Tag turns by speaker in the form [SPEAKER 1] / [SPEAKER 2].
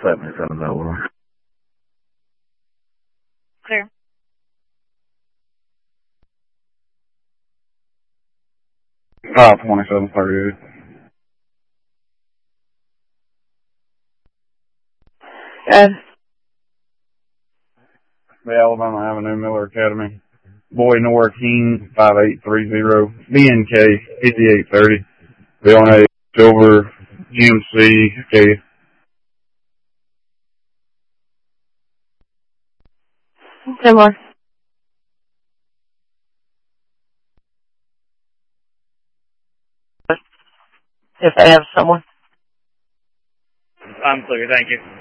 [SPEAKER 1] 7701.
[SPEAKER 2] Clear.
[SPEAKER 1] Ah, 2738.
[SPEAKER 2] Good.
[SPEAKER 1] The Alabama Avenue, Miller Academy. Boy Norteen 5830. BNK 5830. Villanay Silver GMC K.
[SPEAKER 2] Two more. If they have someone.
[SPEAKER 1] I'm clear, thank you.